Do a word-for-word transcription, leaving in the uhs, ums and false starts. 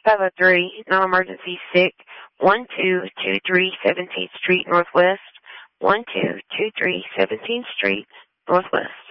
five oh three, non-emergency, sick, one two two three seventeenth Street Northwest, one two two three seventeenth Street Northwest.